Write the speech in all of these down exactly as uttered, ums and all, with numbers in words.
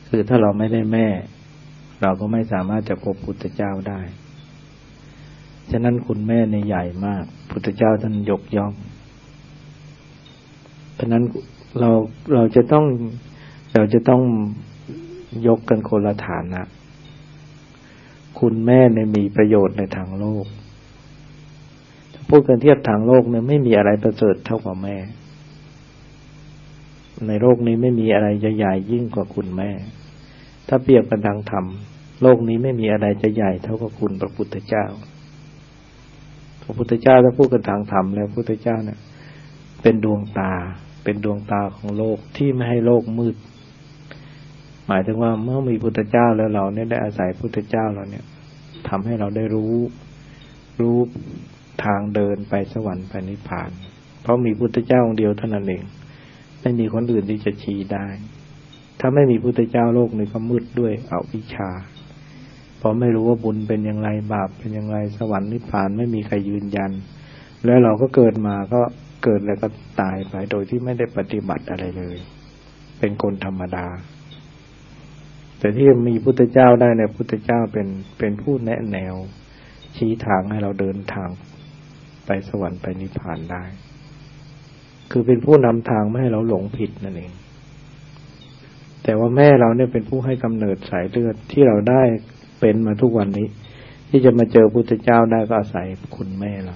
คือถ้าเราไม่ได้แม่เราก็ไม่สามารถจะพบพุทธเจ้าได้ฉะนั้นคุณแม่ในใหญ่มากพุทธเจ้าท่านยกย่องฉะนั้นเราเราจะต้องเราจะต้องยกกันคนละฐานะคุณแม่เนี่ยมีประโยชน์ในทางโลกถ้าพูดกันเทียบทางโลกเนี่ยไม่มีอะไรประเสริฐเท่ากับแม่ในโลกนี้ไม่มีอะไรจะใหญ่ยิ่งกว่าคุณแม่ถ้าเปรียบกันทางธรรมโลกนี้ไม่มีอะไรจะใหญ่เท่ากับคุณพระพุทธเจ้าพระพุทธเจ้าถ้าพูดกันทางธรรมแล้วพระพุทธเจ้าเนี่ยเป็นดวงตาเป็นดวงตาของโลกที่ไม่ให้โลกมืดหมายถึงว่าเมื่อมีพุทธเจ้าแล้วเราเนี่ยได้อาศัยพุทธเจ้าเราเนี่ยทำให้เราได้รู้รู้ทางเดินไปสวรรค์ไปนิพพานเพราะมีพุทธเจ้าองค์เดียวเท่านั้นเองไม่มีคนอื่นที่จะชี้ได้ถ้าไม่มีพุทธเจ้าโลกนี้ก็มืดด้วยอวิชชาเพราะไม่รู้ว่าบุญเป็นอย่างไรบาปเป็นอย่างไรสวรรค์นิพพานไม่มีใครยืนยันแล้วเราก็เกิดมาก็เกิดแล้วก็ตายไปโดยที่ไม่ได้ปฏิบัติอะไรเลยเป็นคนธรรมดาแต่ที่มีพุทธเจ้าได้เนี่ยพุทธเจ้าเป็นเป็นผู้แนะแนวชี้ทางให้เราเดินทางไปสวรรค์ไปนิพพานได้คือเป็นผู้นำทางไม่ให้เราหลงผิดนั่นเองแต่ว่าแม่เราเนี่ยเป็นผู้ให้กำเนิดสายเลือดที่เราได้เป็นมาทุกวันนี้ที่จะมาเจอพุทธเจ้าได้ก็อาศัยคุณแม่เรา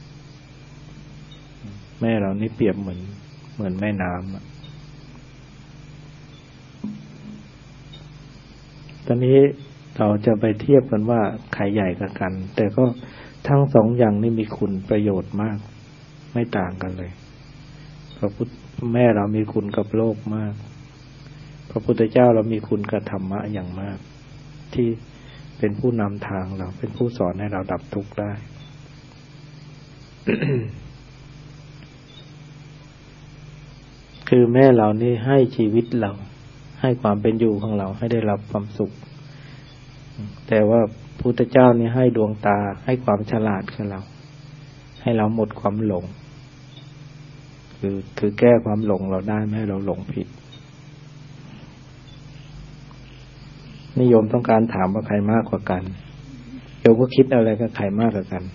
แม่เรานี่เปรียบเหมือนเหมือนแม่น้ำตอนนี้เราจะไปเทียบกันว่าใครใหญ่กว่ากันแต่ก็ทั้งสองอย่างนี่มีคุณประโยชน์มากไม่ต่างกันเลยพระพุทธแม่เรามีคุณกับโลกมากพระพุทธเจ้าเรามีคุณกับธรรมะอย่างมากที่เป็นผู้นำทางเราเป็นผู้สอนให้เราดับทุกข์ได้ คือแม่เรานี่ให้ชีวิตเราให้ความเป็นอยู่ของเราให้ได้รับความสุขแต่ว่าพุทธเจ้านี่ให้ดวงตาให้ความฉลาดกับเราให้เราหมดความหลงคือคือแก้ความหลงเราได้ไม่ให้เราหลงผิดนิยมต้องการถามว่าใครมากกว่ากันโยมก็คิดอะไรกับใครมากกว่ากัน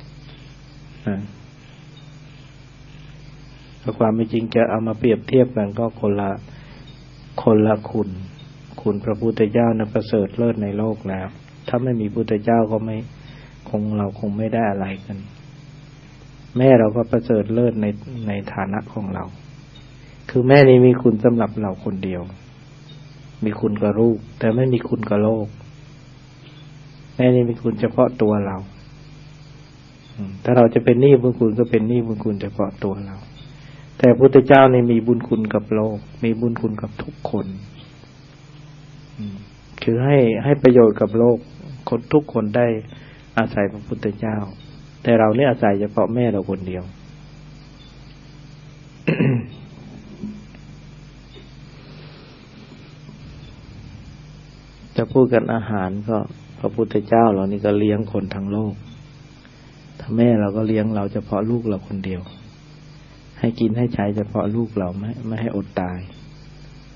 แต่ความเป็นจริงจะเอามาเปรียบเทียบกันก็คนละคนละคุณคุณพระพุทธเจ้านะประเสริฐเลิศในโลกแล้วถ้าไม่มีพุทธเจ้าก็ไม่คงเราคงไม่ได้อะไรกันแม่เราก็ประเสริฐเลิศในในฐานะของเราคือแม่นี้มีคุณสำหรับเราคนเดียวมีคุณกับลูกแต่ไม่มีคุณกับโลกแม่นี้มีคุณเฉพาะตัวเราถ้าเราจะเป็นหนี้บุญคุณก็เป็นหนี้บุญคุณเฉพาะตัวเราแต่พุทธเจ้านี่มีบุญคุณกับโลกมีบุญคุณกับทุกคนคือให้ให้ประโยชน์กับโลกคนทุกคนได้อาศัยพระพุทธเจ้าแต่เราเนี่ยอาศัยเฉพาะแม่เราคนเดียว จะพูดกันอาหารก็พระพุทธเจ้าเรานี่ก็เลี้ยงคนทั้งโลกถ้าแม่เราก็เลี้ยงเราเฉพาะลูกเราคนเดียวให้กินให้ใช้เฉพาะลูกเราไม่ไม่ให้อดตาย